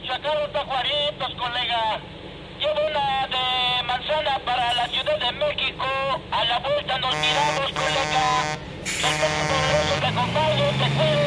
sacaron tajuaritos, colega. Llevo una de manzana para la Ciudad de México. A la vuelta nos miramos, colega. Que el poderoso te acompañe, te cuide.